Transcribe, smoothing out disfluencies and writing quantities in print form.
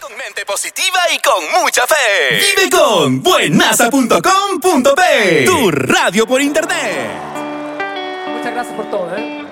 Con mente positiva y con mucha fe. Vive con buenasa.com.p. Tu radio por internet. Muchas gracias por todo,